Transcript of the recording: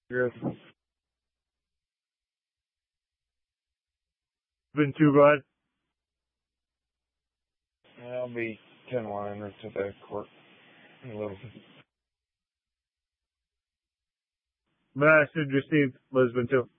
Yes. Been too bad. I'll be 10-liner to the court in a little bit. But I should receive Lisbon too.